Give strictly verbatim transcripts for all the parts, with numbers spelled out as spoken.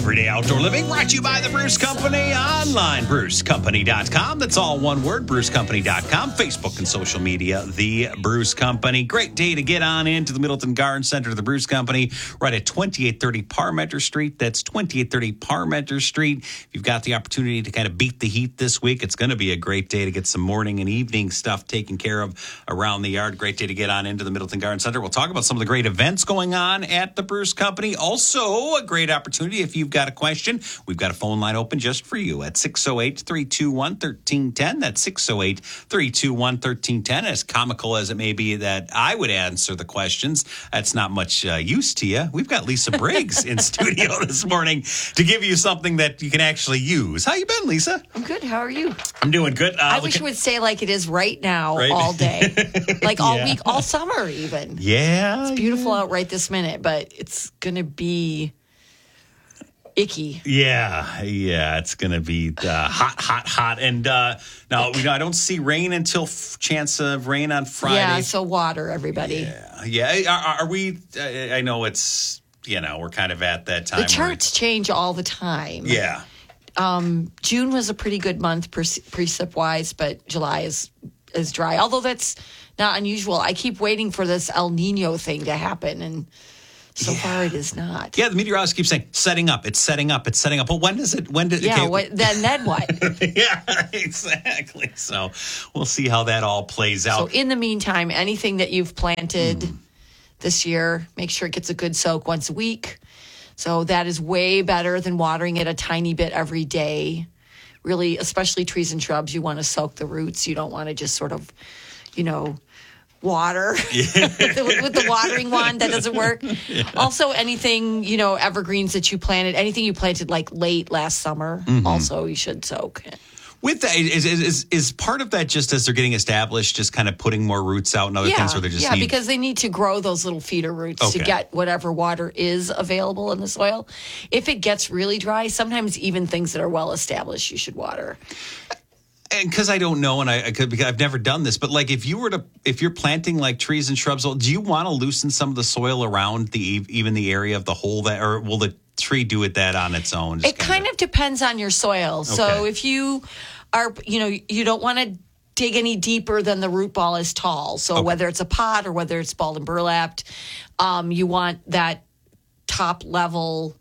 Everyday Outdoor Living brought to you by the Bruce Company online, bruce company dot com. That's all one word, bruce company dot com. Facebook and social media, The Bruce Company. Great day to get on into the Middleton Garden Center of the Bruce Company, right at twenty-eight thirty Parmenter Street. That's twenty-eight thirty Parmenter Street. If you've got the opportunity to kind of beat the heat this week, it's going to be a great day to get some morning and evening stuff taken care of around the yard. Great day to get on into the Middleton Garden Center. We'll talk about some of the great events going on at the Bruce Company. Also, a great opportunity if you've got a question. We've got a phone line open just for you at six oh eight, three two one, one three one zero. That's six oh eight, three two one, one three one zero. As comical as it may be that I would answer the questions, that's not much uh, use to you. We've got Lisa Briggs in studio this morning to give you something that you can actually use. How you been, Lisa? I'm good. How are you? I'm doing good. Uh, I wish it would stay like it is right now, right? all day, like all Yeah. week, all summer even. Yeah. It's beautiful out right this minute, but it's going to be icky. Yeah, yeah, it's going to be uh, hot, hot, hot. And uh, now, you know, I don't see rain until f- chance of rain on Friday. Yeah, so water, everybody. Yeah, yeah. Are, are we, uh, I know it's, you know, we're kind of at that time. The charts change all the time. Yeah. Um, June was a pretty good month pre- precip-wise, but July is is dry. Although that's not unusual. I keep waiting for this El Nino thing to happen, and so Yeah. far it is not. Yeah, the meteorologist keeps saying, setting up, it's setting up, it's setting up. Well, when does it, when did Yeah, okay. what, then, then what? Yeah, exactly. So we'll see how that all plays So out. in the meantime, anything that you've planted Mm. this year, make sure it gets a good soak once a week. So that is way better than watering it a tiny bit every day. Really, especially trees and shrubs, you want to soak the roots. You don't want to just sort of, you know, water with, the, with the watering wand. That doesn't work. Yeah. Also, anything, you know, evergreens that you planted, anything you planted like late last summer, mm-hmm. also you should soak. With that, is, is is part of that just as they're getting established, just kind of putting more roots out and other yeah. things where they just yeah, need... because they need to grow those little feeder roots Okay. to get whatever water is available in the soil. If it gets really dry, sometimes even things that are well established, you should water. And because I don't know, and I, I could, because I've never done this, but like if you were to, if you're planting like trees and shrubs, do you want to loosen some of the soil around the even the area of the hole that, or will the tree do it that on its own? It kind of depends on your soil. Okay. So if you are, you know, you don't want to dig any deeper than the root ball is tall. So okay. whether it's a pot or whether it's balled and burlapped, um, you want that top level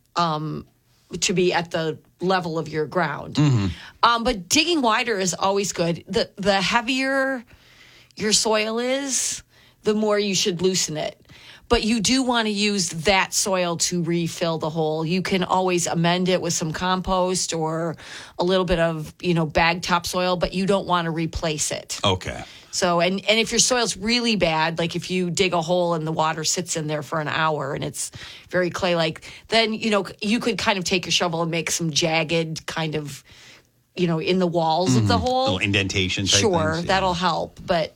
um, to be at the level of your ground. Mm-hmm. Um, but digging wider is always good. The the heavier your soil is, the more you should loosen it. But you do want to use that soil to refill the hole. You can always amend it with some compost or a little bit of, you know, bag topsoil, but you don't want to replace it. Okay. So, and, and if your soil's really bad, like if you dig a hole and the water sits in there for an hour and it's very clay-like, then, you know, you could kind of take a shovel and make some jagged kind of, you know, in the walls mm-hmm. of the hole. Little indentation type Sure, things, yeah. that'll help. But,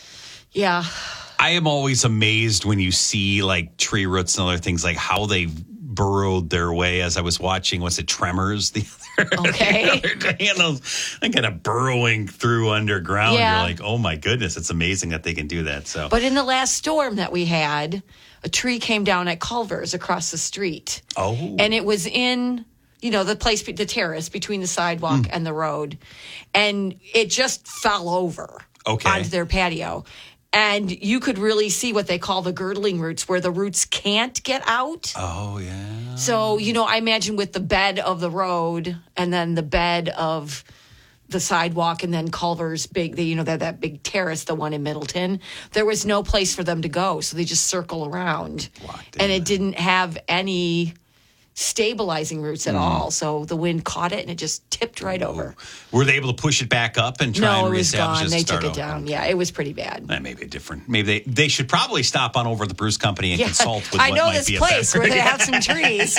yeah. I am always amazed when you see like tree roots and other things, like how they burrowed their way. As I was watching, what's it, Tremors the other, okay. the other day, and those like kind of burrowing through underground. Yeah. You're like, oh my goodness, it's amazing that they can do that. So, but in the last storm that we had, a tree came down at Culver's across the street. Oh, and it was in, you know, the place, the terrace between the sidewalk mm. and the road, and it just fell over okay. onto their patio. And you could really see what they call the girdling roots, where the roots can't get out. Oh, yeah. So, you know, I imagine with the bed of the road and then the bed of the sidewalk and then Culver's big, you know, that, that big terrace, the one in Middleton, there was no place for them to go. So they just circle around. And it didn't have any stabilizing roots at mm. all. So the wind caught it and it just tipped right over. Were they able to push it back up and try no, and reestablish it? No, it was gone. They took it over? down. Yeah, it was pretty bad. That may be different. Maybe they, they should probably stop on over to the Bruce Company and yeah. consult with I what know might this be place a where they have some trees.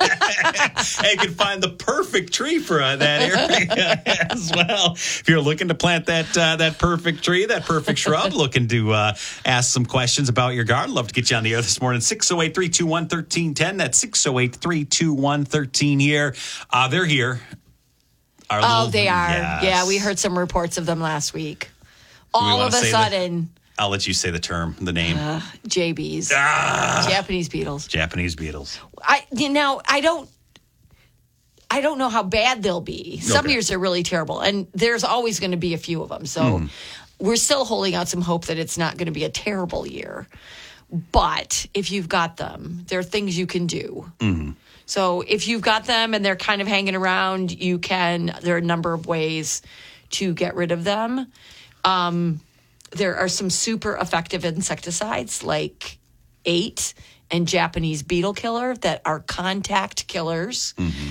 Hey, you can find the perfect tree for uh, that area as well. If you're looking to plant that uh, that perfect tree, that perfect shrub, looking to uh, ask some questions about your garden, love to get you on the air this morning. six oh eight, three two one, one three one zero. That's six oh eight, three two one, one three one zero here. Uh, they're here. Our oh, little, they are. yes. Yeah, we heard some reports of them last week. All of a sudden. The, I'll let you say the term, the name. Uh, J Bs. Ah, Japanese beetles. Japanese beetles. I you know, I don't I don't know how bad they'll be. Some Okay. years they're really terrible, and there's always going to be a few of them. So Mm. we're still holding out some hope that it's not going to be a terrible year. But if you've got them, there are things you can do. Mm-hmm. So if you've got them and they're kind of hanging around, you can, there are a number of ways to get rid of them. Um, there are some super effective insecticides like eight and Japanese beetle killer that are contact killers. Mm-hmm.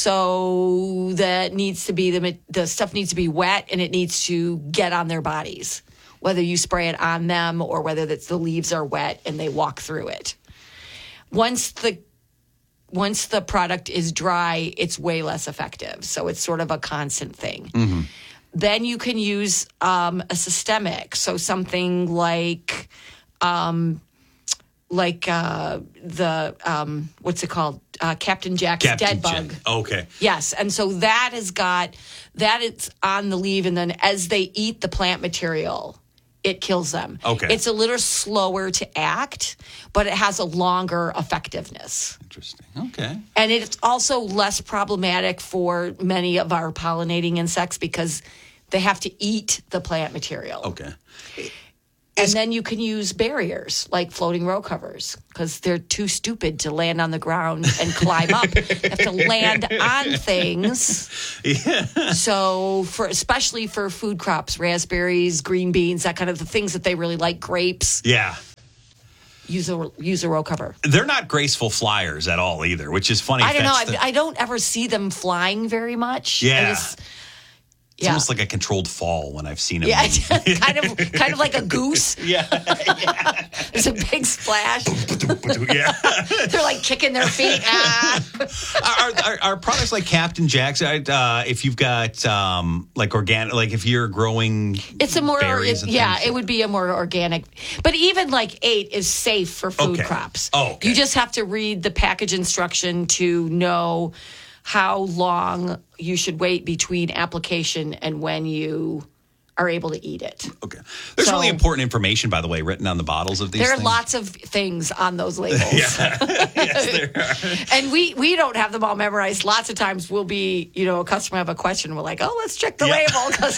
So that needs to be, the, the stuff needs to be wet and it needs to get on their bodies, whether you spray it on them or whether it's the leaves are wet and they walk through it. Once the Once the product is dry, it's way less effective. So it's sort of a constant thing. Mm-hmm. Then you can use um, a systemic. So something like, um, like uh, the, um, what's it called? Uh, Captain Jack's Captain Dead Bug. Jack. Okay. Yes. And so that has got, that is on the leaf. And then as they eat the plant material, it kills them. Okay. It's a little slower to act, but it has a longer effectiveness. Interesting. Okay. And it's also less problematic for many of our pollinating insects because they have to eat the plant material. Okay. And then you can use barriers like floating row covers because they're too stupid to land on the ground and climb up. They have to land on things. Yeah. So for especially for food crops, raspberries, green beans, that kind of the things that they really like, grapes, Yeah. use a use a row cover. They're not graceful flyers at all either, which is funny. I don't know. That's I, the- I don't ever see them flying very much. I Yeah. just- It's yeah. almost like a controlled fall when I've seen them. Yeah, kind of, kind of like a goose. Yeah. There's a big splash. yeah. They're like kicking their feet. Ah. are, are, are products like Captain Jack's, uh, if you've got um, like organic, like if you're growing It's a more, berries and yeah, things? it would be a more organic. But even like eight is safe for food Okay. crops. Oh, okay. You just have to read the package instruction to know how long you should wait between application and when you are able to eat it. Okay. There's So- really important information, by the way, written on the bottles of these There are things. lots of things on those labels. yes, there are. And we we don't have them all memorized. Lots of times we'll be, you know, a customer have a question. We're like, oh, let's check the Yeah. label because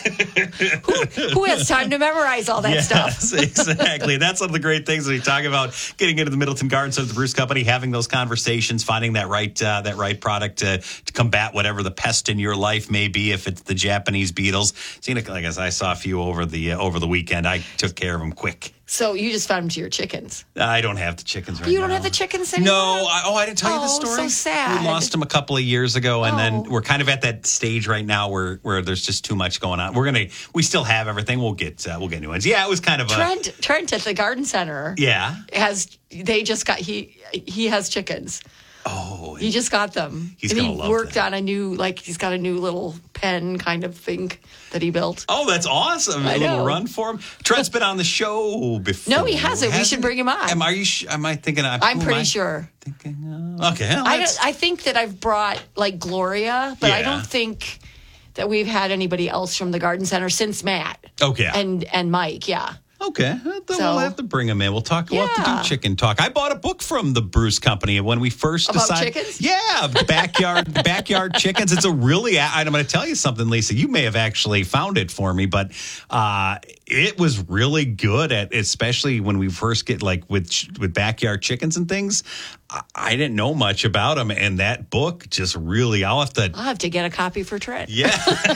who, who has time to memorize all that Yes, stuff? exactly. That's one of the great things when you talk about getting into the Middleton Gardens of the Bruce Company, having those conversations, finding that right uh, that right product to, to combat whatever the pest in your life may be. If it's the Japanese beetles, seeing it, like as I saw a few over the uh, over the weekend, I took care of them quick. So you just found them to your chickens. I don't have the chickens right now. You don't have the chickens anymore? No. I, oh, I didn't tell you the Oh, story. so sad. We lost them a couple of years ago, and Oh. then we're kind of at that stage right now where, where there's just too much going on. We're gonna, we still have everything. We'll get, uh, we'll get new ones. Yeah, it was kind of a. Trent Trent at the garden center Yeah. has they just got he he has chickens. Oh. He just got them. He's and gonna he love worked that. on a new like he's got a new little pen kind of thing that he built. Oh, that's awesome! I A little know. run for him. Trent's been on the show before. No, he hasn't. We Hasn't should he? bring him on. Am are you? Sh- am I thinking? Of, I'm who am pretty I sure. Thinking. Of? Okay. well, I that's- don't, I think that I've brought like Gloria, but I Yeah. don't think that we've had anybody else from the garden center since Matt Okay. and and Mike. Yeah. Okay, well, then So- we'll have to bring him in. We'll talk. We'll have to Yeah. do chicken talk. I bought a book from the Bruce Company when we first About decided. chickens? Yeah, backyard backyard chickens. It's a really. I'm going to tell you something, Lisa. You may have actually found it for me, but uh, it was really good at, especially when we first get like with with backyard chickens and things. I, I didn't know much about them, and that book just really. I'll have to. I'll have to get a copy for Trent. Yeah,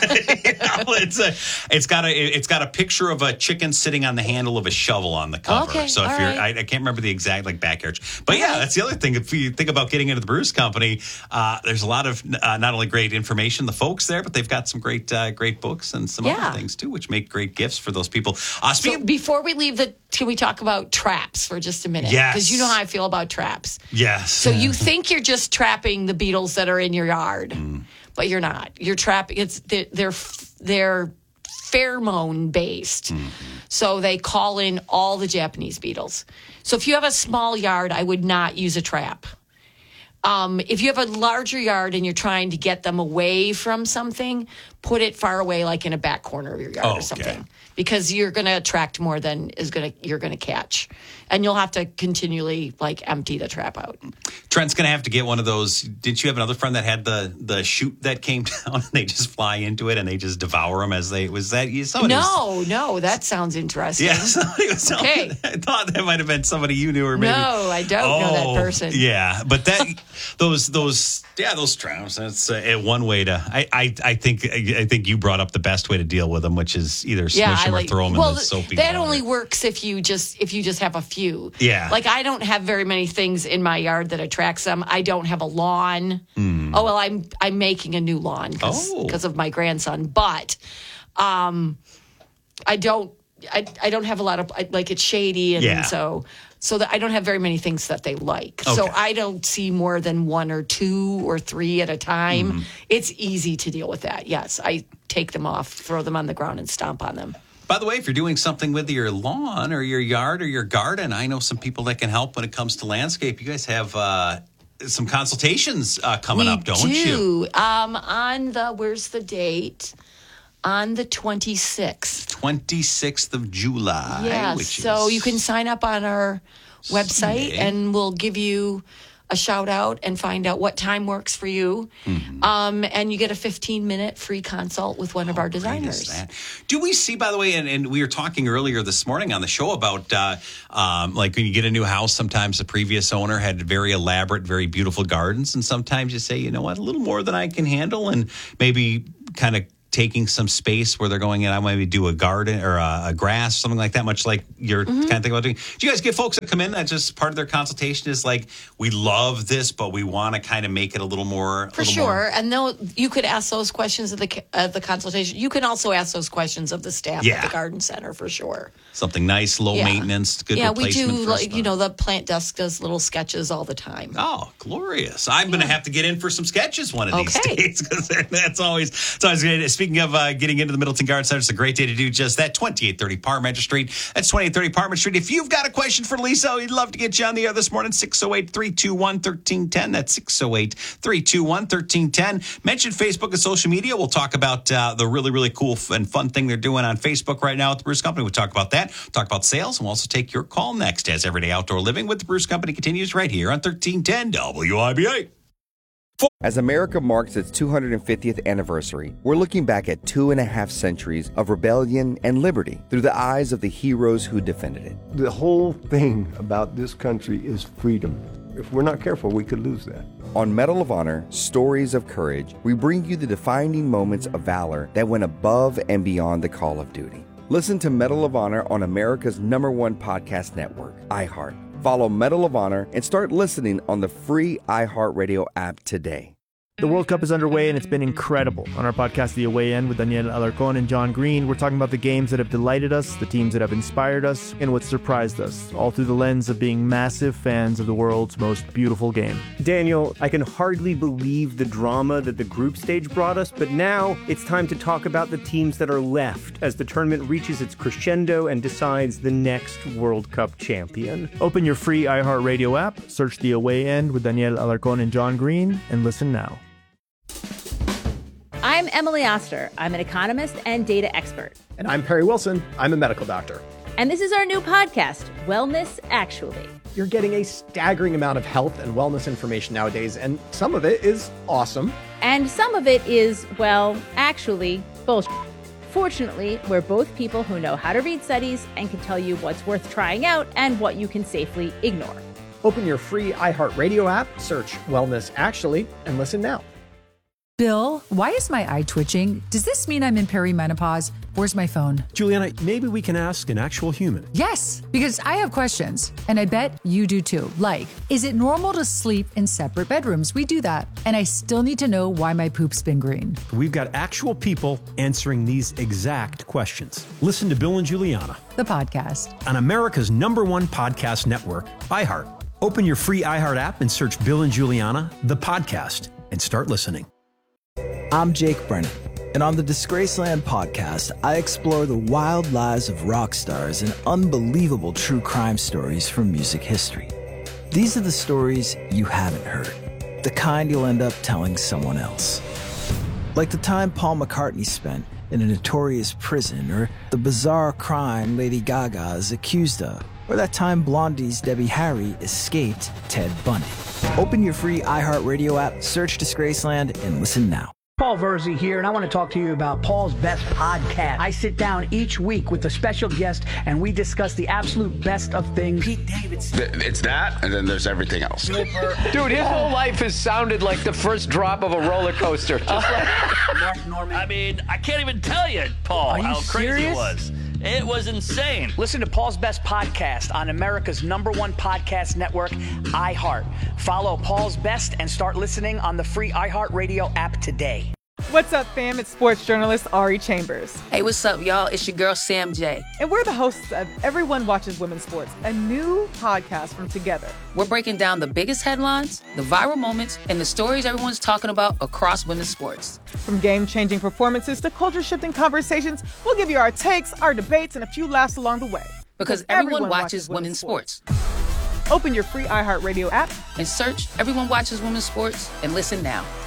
it's a, it's got a it's got a picture of a chicken sitting on the handle of a shovel on the cover. Okay, so if all you're, right. I, I can't remember the exact like backyard, but yeah, right. that's the other thing. If you think about getting into the Bruce Company, uh, there's a lot of uh, not only great information, the folks there, but they've got some great uh, great books and some Yeah. other things too, which make great gifts for those people. Uh, So speaking, before we leave the, can we talk about traps for just a minute? Yes. Because you know how I feel about traps. yes, So you think you're just trapping the beetles that are in your yard, but you're not. You're trapping. It's they're they're, they're pheromone based. So they call in all the Japanese beetles. So if you have a small yard, I would not use a trap. Um, if you have a larger yard and you're trying to get them away from something, put it far away, like in a back corner of your yard Oh, or okay. something, because you're going to attract more than is going to you're going to catch, and you'll have to continually like empty the trap out. Trent's going to have to get one of those. Didn't you have another friend that had the the chute that came down and they just fly into it and they just devour them as they was that you? Somebody No, was, no, that sounds interesting. yeah, somebody was telling Okay. me- I thought that might have been somebody you knew or maybe. No, I don't know that person. Yeah, but that those those yeah those trouts. That's uh, one way to. I, I I think I think you brought up the best way to deal with them, which is either smush Yeah, I them or like, throw them well, in the soapy that water. only works if you just if you just have a few. Yeah. Like I don't have very many things in my yard that attracts them. I don't have a lawn. Mm. Oh well, I'm I'm making a new lawn because Oh. of my grandson, but um, I don't I I don't have a lot of I, like it's shady and Yeah. so. So that I don't have very many things that they like. So Okay. I don't see more than one or two or three at a time. Mm-hmm. It's easy to deal with that. Yes, I take them off, throw them on the ground, and stomp on them. By the way, if you're doing something with your lawn or your yard or your garden, I know some people that can help when it comes to landscape. You guys have uh, some consultations uh, coming we up, don't do. you? Um, on the where's the date? On the twenty-sixth. twenty-sixth of July. Yeah. Which So is you can sign up on our website, Sunday. and we'll give you a shout out and find out what time works for you. Mm-hmm. Um, and you get a fifteen minute free consult with one of our Great is designers. that? Do we see, by the way, and, and we were talking earlier this morning on the show about uh, um, like when you get a new house, sometimes the previous owner had very elaborate, very beautiful gardens. And sometimes you say, you know what, a little more than I can handle, and maybe kind of taking some space where they're going in. I maybe do a garden or a, a grass, something like that, much like you're Mm-hmm. kind of thinking about doing. Do you guys get folks that come in that just part of their consultation is like, we love this, but we want to kind of make it a little more. For little sure. more- And though you could ask those questions at the at the consultation, you can also ask those questions of the staff Yeah. at the garden center for sure. Something nice, low Yeah. maintenance, good Yeah, we replacement. do. for a Like, you spot. know, the plant desk does little sketches all the time. Oh, glorious! I'm going to have to get in for some sketches one of Okay. these days because that's always it's always good. Speaking of uh, getting into the Middleton Garden Center, it's a great day to do just that. twenty-eight thirty Parmenter Street. That's twenty-eight thirty Parmenter Street. If you've got a question for Lisa, we'd love to get you on the air this morning. six oh eight, three two one, one three one zero. That's six oh eight, three two one, one three one zero. Mention Facebook and social media. We'll talk about uh, the really, really cool and fun thing they're doing on Facebook right now with the Bruce Company. We'll talk about that. We'll talk about sales, and we'll also take your call next as Everyday Outdoor Living with the Bruce Company continues right here on thirteen ten W I B A. As America marks its two hundred fiftieth anniversary, we're looking back at two and a half centuries of rebellion and liberty through the eyes of the heroes who defended it. The whole thing about this country is freedom. If we're not careful, we could lose that. On Medal of Honor, Stories of Courage, we bring you the defining moments of valor that went above and beyond the call of duty. Listen to Medal of Honor on America's number one podcast network, iHeart. Follow Medal of Honor and start listening on the free iHeartRadio app today. The World Cup is underway, and it's been incredible. On our podcast, The Away End, with Daniel Alarcon and John Green, we're talking about the games that have delighted us, the teams that have inspired us, and what surprised us, all through the lens of being massive fans of the world's most beautiful game. Daniel, I can hardly believe the drama that the group stage brought us, but now it's time to talk about the teams that are left as the tournament reaches its crescendo and decides the next World Cup champion. Open your free iHeartRadio app, search The Away End with Daniel Alarcon and John Green, and listen now. I'm Emily Oster. I'm an economist and data expert. And I'm Perry Wilson. I'm a medical doctor. And this is our new podcast, Wellness Actually. You're getting a staggering amount of health and wellness information nowadays, and some of it is awesome. And some of it is, well, actually, bullshit. Fortunately, we're both people who know how to read studies and can tell you what's worth trying out and what you can safely ignore. Open your free iHeartRadio app, search Wellness Actually, and listen now. Bill, why is my eye twitching? Does this mean I'm in perimenopause? Where's my phone? Juliana, maybe we can ask an actual human. Yes, because I have questions, and I bet you do too. Like, is it normal to sleep in separate bedrooms? We do that. And I still need to know why my poop's been green. We've got actual people answering these exact questions. Listen to Bill and Juliana, The podcast. on America's number one podcast network, iHeart. Open your free iHeart app and search Bill and Juliana, the podcast, and start listening. I'm Jake Brennan, and on the Disgraceland podcast, I explore the wild lives of rock stars and unbelievable true crime stories from music history. These are the stories you haven't heard. the kind you'll end up telling someone else. Like the time Paul McCartney spent in a notorious prison, or the bizarre crime Lady Gaga is accused of, or that time Blondie's Debbie Harry escaped Ted Bundy. Open your free iHeartRadio app, search Disgraceland, and listen now. Paul Verzi here, and I want to talk to you about Paul's Best Podcast. I sit down each week with a special guest, and we discuss the absolute best of things. Pete Davidson. It's that, and then there's everything else. Dude, his whole life has sounded like the first drop of a roller coaster. Just like Mark Norman. I mean, I can't even tell you, Paul, Are you how crazy serious? it was. It was insane. Listen to Paul's Best Podcast on America's number one podcast network, iHeart. Follow Paul's Best and start listening on the free iHeartRadio app today. What's up, fam? It's sports journalist Ari Chambers. Hey, what's up, y'all? It's your girl, Sam J. And we're the hosts of Everyone Watches Women's Sports, a new podcast from Together. We're breaking down the biggest headlines, the viral moments, and the stories everyone's talking about across women's sports. From game-changing performances to culture-shifting conversations, we'll give you our takes, our debates, and a few laughs along the way. Because, because everyone, everyone watches, watches women's sports. sports. Open your free iHeartRadio app and search Everyone Watches Women's Sports and listen now.